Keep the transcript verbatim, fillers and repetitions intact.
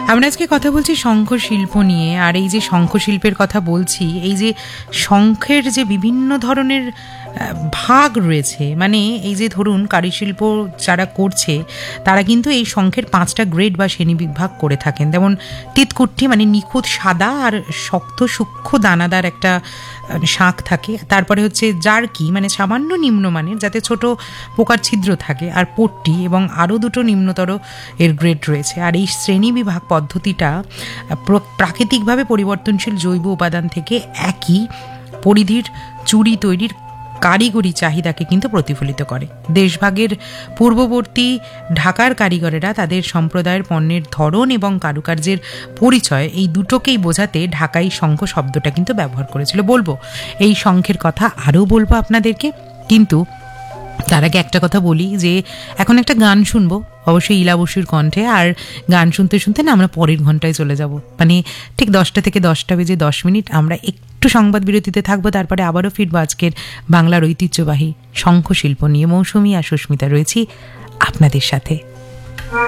আমরা আজকে কথা বলছি শঙ্খ শিল্প নিয়ে। আর এই যে শঙ্খ শিল্পের কথা বলছি, এই যে শঙ্খের যে বিভিন্ন ধরনের ভাগ রয়েছে, মানে এই যে ধরুন কারুশিল্প যারা করছে তারা কিন্তু এই শঙ্খের পাঁচটা গ্রেড বা শ্রেণী বিভাগ করে থাকেন। যেমন তিতকুট্টি মানে নিখুঁত সাদা আর শক্ত সূক্ষ্ম দানাদার একটা শাঁখ থাকে। তারপরে হচ্ছে জার্কি মানে সামান্য নিম্নমানের, যাতে ছোট পোকার ছিদ্র থাকে। আর পট্টি এবং আরও দুটো নিম্নতর এর গ্রেড রয়েছে। আর এই শ্রেণী বিভাগ পদ্ধতিটা প্রাকৃতিকভাবে পরিবর্তনশীল জৈব উপাদান থেকে একই পরিধির চুড়ি তৈরির কারিগরি চাহিদাকে কিন্তু প্রতিফলিত করে। দেশভাগের পূর্ববর্তী ঢাকার কারিগরেরা তাদের সম্প্রদায়ের পণ্যের ধরন এবং কারুকার্যের পরিচয় এই দুটোকেই বোঝাতে ঢাকাই শঙ্খ শব্দটা কিন্তু ব্যবহার করেছিল। বলবো এই শঙ্খের কথা আরও বলবো আপনাদেরকে, কিন্তু তার আগে একটা কথা বলি যে এখন একটা গান শুনবো, অবশ্যই ইলা বসুর কণ্ঠে। আর গান শুনতে শুনতে না আমরা পরের ঘন্টায় চলে যাব, মানে ঠিক দশটা থেকে দশটা বেজে দশ মিনিট আমরা একটু সংবাদ বিরতিতে থাকবো। তারপরে আবারও ফিরবো আজকের বাংলার ঐতিহ্যবাহী শঙ্খ শিল্প নিয়ে। মৌসুমী আর সুস্মিতা রয়েছি আপনাদের সাথে।